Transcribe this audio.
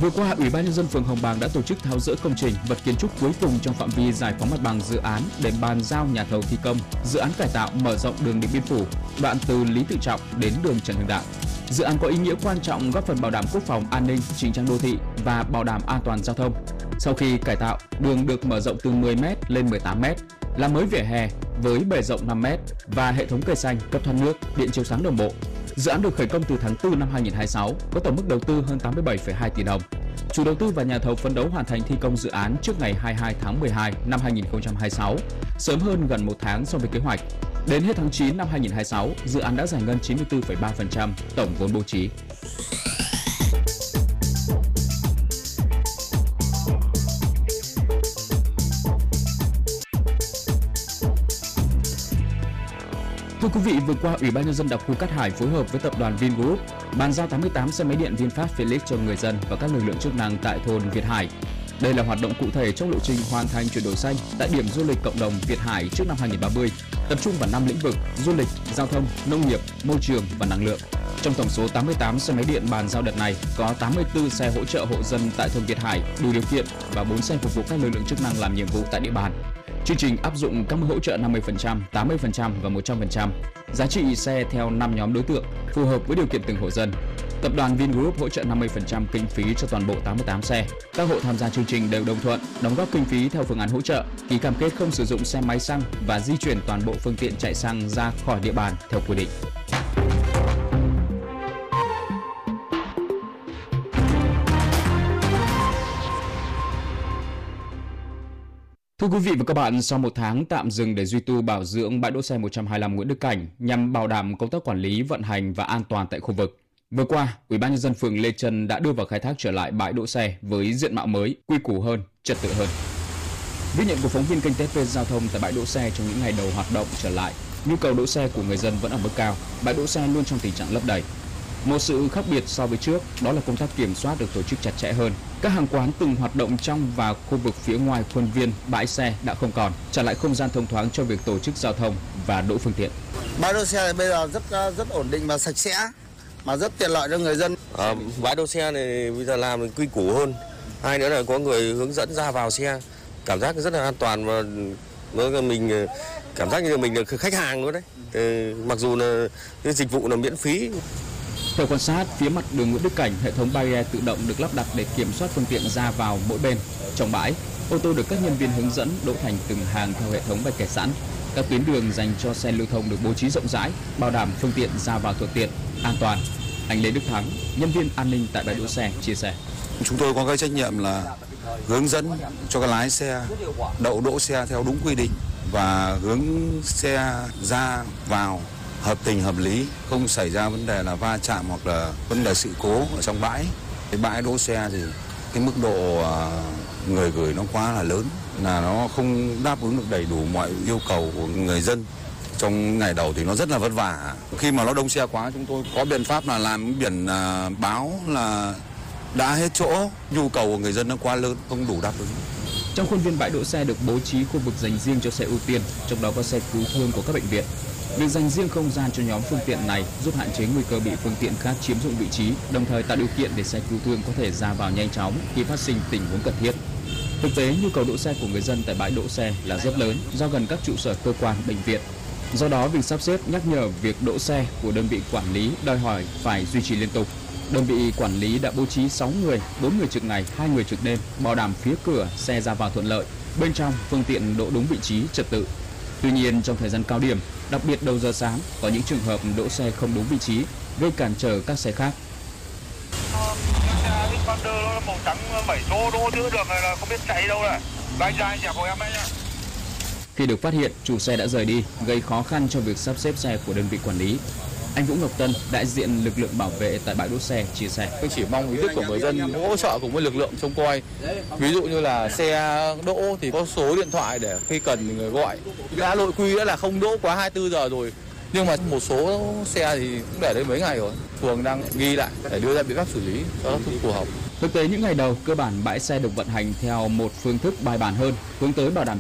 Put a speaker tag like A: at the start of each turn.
A: Vừa qua, Ủy ban nhân dân phường Hồng Bàng đã tổ chức tháo dỡ công trình vật kiến trúc cuối cùng trong phạm vi giải phóng mặt bằng dự án để bàn giao nhà thầu thi công dự án cải tạo mở rộng đường Điện Biên Phủ, đoạn từ Lý Tự Trọng đến đường Trần Hưng Đạo. Dự án có ý nghĩa quan trọng góp phần bảo đảm quốc phòng an ninh, chỉnh trang đô thị và bảo đảm an toàn giao thông. Sau khi cải tạo, đường được mở rộng từ 10m lên 18m, làm mới vỉa hè với bề rộng 5m và hệ thống cây xanh, cấp thoát nước, điện chiếu sáng đồng bộ. Dự án được khởi công từ tháng 4 năm 2026, có tổng mức đầu tư hơn 87,2 tỷ đồng. Chủ đầu tư và nhà thầu phấn đấu hoàn thành thi công dự án trước ngày 22 tháng 12 năm 2026, sớm hơn gần 1 tháng so với kế hoạch. Đến hết tháng 9 năm 2026, dự án đã giải ngân 94,3% tổng vốn bố trí. Thưa quý vị, vừa qua, Ủy ban nhân dân đặc khu Cát Hải phối hợp với tập đoàn Vingroup bàn giao 88 xe máy điện VinFast Felix cho người dân và các lực lượng chức năng tại thôn Việt Hải. Đây là hoạt động cụ thể trong lộ trình hoàn thành chuyển đổi xanh tại điểm du lịch cộng đồng Việt Hải trước năm 2030, tập trung vào 5 lĩnh vực: du lịch, giao thông, nông nghiệp, môi trường và năng lượng. Trong tổng số 88 xe máy điện bàn giao đợt này, có 84 xe hỗ trợ hộ dân tại thôn Việt Hải đủ điều kiện và 4 xe phục vụ các lực lượng chức năng làm nhiệm vụ tại địa bàn. Chương trình áp dụng các mức hỗ trợ 50%, 80% và 100%. Giá trị xe theo 5 nhóm đối tượng, phù hợp với điều kiện từng hộ dân. Tập đoàn Vingroup hỗ trợ 50% kinh phí cho toàn bộ 88 xe. Các hộ tham gia chương trình đều đồng thuận, đóng góp kinh phí theo phương án hỗ trợ, ký cam kết không sử dụng xe máy xăng và di chuyển toàn bộ phương tiện chạy xăng ra khỏi địa bàn theo quy định. Thưa quý vị và các bạn, sau 1 tháng tạm dừng để duy tu bảo dưỡng bãi đỗ xe 125 Nguyễn Đức Cảnh nhằm bảo đảm công tác quản lý, vận hành và an toàn tại khu vực. Vừa qua, Ủy ban nhân dân phường Lê Chân đã đưa vào khai thác trở lại bãi đỗ xe với diện mạo mới, quy củ hơn, trật tự hơn. Ghi nhận của phóng viên kênh TP Giao thông tại bãi đỗ xe trong những ngày đầu hoạt động trở lại, nhu cầu đỗ xe của người dân vẫn ở mức cao, bãi đỗ xe luôn trong tình trạng lấp đầy. Một sự khác biệt so với trước đó là công tác kiểm soát được tổ chức chặt chẽ hơn. Các hàng quán từng hoạt động trong và khu vực phía ngoài khuôn viên bãi xe đã không còn, trả lại không gian thông thoáng cho việc tổ chức giao thông và đỗ phương tiện.
B: Bãi đỗ xe này bây giờ rất ổn định và sạch sẽ, mà rất tiện lợi cho người dân.
C: Bãi đỗ xe này bây giờ làm quy củ hơn. Hai nữa là có người hướng dẫn ra vào xe, cảm giác rất là an toàn và mình cảm giác như mình là khách hàng luôn đấy. Mặc dù là cái dịch vụ là miễn phí.
A: Theo quan sát, phía mặt đường Nguyễn Đức Cảnh, hệ thống barrier tự động được lắp đặt để kiểm soát phương tiện ra vào mỗi bên. Trong bãi, ô tô được các nhân viên hướng dẫn đỗ thành từng hàng theo hệ thống vạch kẻ sẵn. Các tuyến đường dành cho xe lưu thông được bố trí rộng rãi, bảo đảm phương tiện ra vào thuận tiện, an toàn. Anh Lê Đức Thắng, nhân viên an ninh tại bãi đỗ xe, chia sẻ.
D: Chúng tôi có cái trách nhiệm là hướng dẫn cho các lái xe đỗ xe theo đúng quy định và hướng xe ra vào hợp tình hợp lý, không xảy ra vấn đề là va chạm hoặc là vấn đề sự cố ở trong bãi. Cái bãi đỗ xe thì cái mức độ người gửi nó quá là lớn, là nó không đáp ứng được đầy đủ mọi yêu cầu của người dân. Trong ngày đầu thì nó rất là vất vả. Khi mà nó đông xe quá, chúng tôi có biện pháp là làm biển báo là đã hết chỗ, nhu cầu của người dân nó quá lớn, không đủ đáp ứng.
A: Trong khuôn viên bãi đỗ xe được bố trí khu vực dành riêng cho xe ưu tiên, trong đó có xe cứu thương của các bệnh viện. Việc dành riêng không gian cho nhóm phương tiện này giúp hạn chế nguy cơ bị phương tiện khác chiếm dụng vị trí, đồng thời tạo điều kiện để xe cứu thương có thể ra vào nhanh chóng khi phát sinh tình huống cần thiết. Thực tế, nhu cầu đỗ xe của người dân tại bãi đỗ xe là rất lớn do gần các trụ sở cơ quan, bệnh viện. Do đó, việc sắp xếp nhắc nhở việc đỗ xe của đơn vị quản lý đòi hỏi phải duy trì liên tục. Đơn vị quản lý đã bố trí 6 người, 4 người trực ngày, 2 người trực đêm, bảo đảm phía cửa xe ra vào thuận lợi, bên trong phương tiện đỗ đúng vị trí, trật tự. Tuy nhiên, trong thời gian cao điểm, đặc biệt đầu giờ sáng, có những trường hợp đỗ xe không đúng vị trí, gây cản trở các xe khác.
E: Con đưa nó màu trắng 7 chỗ đỗ giữa đường này là không biết chạy đâu này. Anh ra anh dẹp của em ấy nhá.
A: Khi được phát hiện, chủ xe đã rời đi, gây khó khăn cho việc sắp xếp xe của đơn vị quản lý. Anh Vũ Ngọc Tân, đại diện lực lượng bảo vệ tại bãi đỗ xe, chia sẻ.
F: Tôi chỉ mong ý thức của người dân hỗ trợ cùng với lực lượng trông coi. Ví dụ như là xe đỗ thì có số điện thoại để khi cần thì người gọi. Đã nội quy đã là không đỗ quá 24 giờ rồi. Nhưng mà một số xe thì cũng để đến mấy ngày rồi. Phường đang ghi lại để đưa ra biện pháp xử lý cho phù hợp.
A: Thực tế những ngày đầu, cơ bản bãi xe được vận hành theo một phương thức bài bản hơn, hướng tới bảo đảm